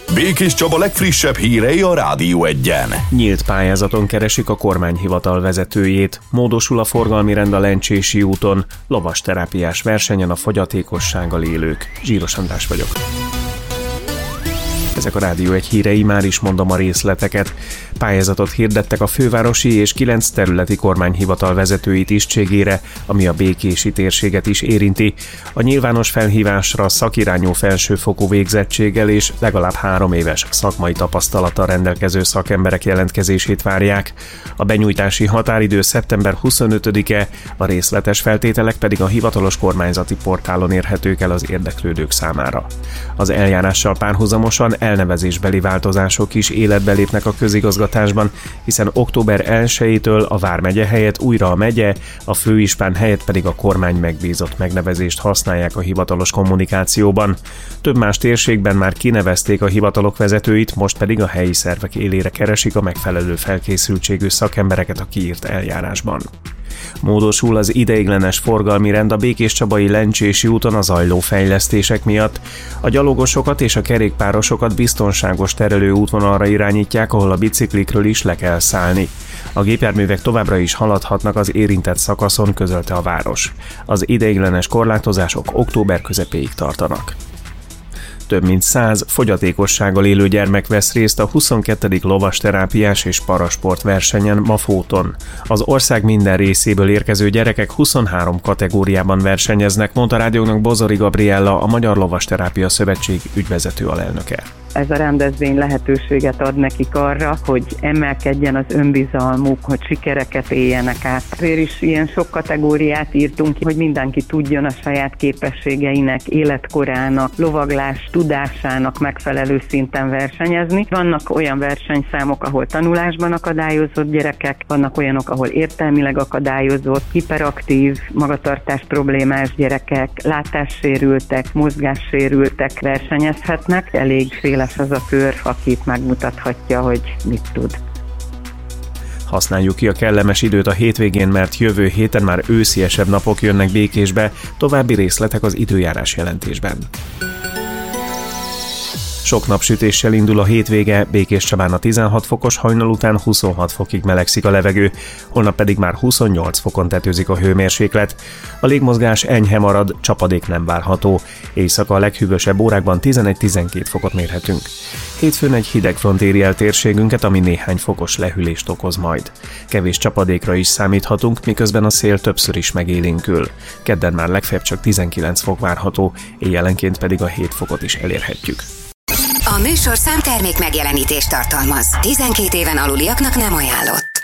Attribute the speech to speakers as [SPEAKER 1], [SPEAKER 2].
[SPEAKER 1] Békés Csaba legfrissebb hírei a Rádió Egyen.
[SPEAKER 2] Nyílt pályázaton keresik a kormányhivatal vezetőjét. Módosul a forgalmi rend a Lencsési úton. Lovasterápiás versenyen a fogyatékossággal élők. Zsíros András vagyok. Ezek a Rádió Egy hírei, már is mondom a részleteket. Pályázatot hirdettek a fővárosi és 9 területi kormányhivatal vezetői tisztségére, ami a békési térséget is érinti. A nyilvános felhívásra szakirányú felsőfokú végzettséggel és legalább 3 éves szakmai tapasztalattal rendelkező szakemberek jelentkezését várják. A benyújtási határidő szeptember 25-e, a részletes feltételek pedig a hivatalos kormányzati portálon érhetők el az érdeklődők számára. Az eljárással párhuzamosan elnevezésbeli változások is életbe lépnek a közigazgatásban, hiszen október 1-től a vármegye helyett újra a megye, a főispán helyett pedig a kormány megbízott megnevezést használják a hivatalos kommunikációban. Több más térségben már kinevezték a hivatalok vezetőit, most pedig a helyi szervek élére keresik a megfelelő felkészültségű szakembereket a kiírt eljárásban. Módosul az ideiglenes forgalmi rend a Békéscsabai Lencsési úton a zajló fejlesztések miatt. A gyalogosokat és a kerékpárosokat biztonságos terelő útvonalra irányítják, ahol a biciklikről is le kell szállni. A gépjárművek továbbra is haladhatnak az érintett szakaszon, közölte a város. Az ideiglenes korlátozások október közepéig tartanak. Több mint 100 fogyatékossággal élő gyermek vesz részt a 22. lovasterápiás és parasport versenyen Mafóton. Az ország minden részéből érkező gyerekek 23 kategóriában versenyeznek, mondta rádiónak Bozori Gabriella, a Magyar Lovasterápia Szövetség ügyvezető alelnöke.
[SPEAKER 3] Ez a rendezvény lehetőséget ad nekik arra, hogy emelkedjen az önbizalmuk, hogy sikereket éljenek át. Ezért is ilyen sok kategóriát írtunk ki, hogy mindenki tudjon a saját képességeinek, életkorának, lovaglás tudásának megfelelő szinten versenyezni. Vannak olyan versenyszámok, ahol tanulásban akadályozott gyerekek, vannak olyanok, ahol értelmileg akadályozott, hiperaktív, magatartás problémás gyerekek, látássérültek, mozgássérültek versenyezhetnek. Elég széles az a kör, akit megmutathatja, hogy mit tud.
[SPEAKER 2] Használjuk ki a kellemes időt a hétvégén, mert jövő héten már ősziesebb napok jönnek Békésbe, további részletek az időjárás jelentésben. Sok napsütéssel indul a hétvége, Békéscsabán a 16 fokos, hajnal után 26 fokig melegszik a levegő, holnap pedig már 28 fokon tetőzik a hőmérséklet. A légmozgás enyhe marad, csapadék nem várható. Éjszaka a leghűvösebb órákban 11-12 fokot mérhetünk. Hétfőn egy hideg front éri el térségünket, ami néhány fokos lehűlést okoz majd. Kevés csapadékra is számíthatunk, miközben a szél többször is megélénkül. Kedden már legfeljebb csak 19 fok várható, éjjelenként pedig a 7 fokot is elérhetjük.
[SPEAKER 4] A műsorszám termék megjelenítést tartalmaz. 12 éven aluliaknak nem ajánlott.